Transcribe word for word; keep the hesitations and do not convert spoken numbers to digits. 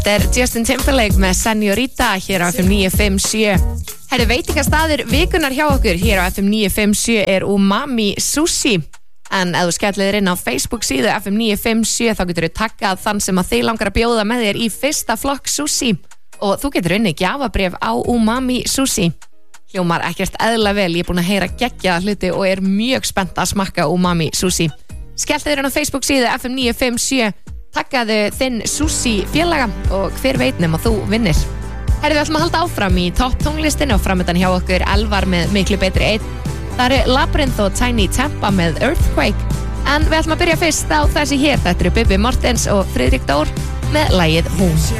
Þetta er Justin Timberlake með Senorita hér á F M níu fimm sjö. Herri, veitingastaður vikunar hjá okkur hér á F M níu fimm sjö er Umami Sushi. En ef þú skellir inn á Facebook síðu F M níu fimm sjö þá getur þú taggað þann sem að þig langar að bjóða með þér í fyrsta flokk sushi. Og þú getur unnið gjafabréf á Umami Sushi. Hljómar ekkert eðla vel, ég er búin að heyra geggjaða hluti og er mjög spennt að smakka Umami Sushi. Skelltu þér inn á Facebook síðu F M níu fimm sjö, takkaðu þinn sushi félaga og hver veit nema þú vinnir. Herri, við ætlum að halda áfram í topp tónlistinni og framöndan hjá okkur Elvar með miklu betri einn. Það eru Labyrinth og Tiny Tempa með Earthquake. En við ætlum að byrja fyrst á þessi hér, þetta eru Bibi Mortens og Friðrik Dór með lagið Hún.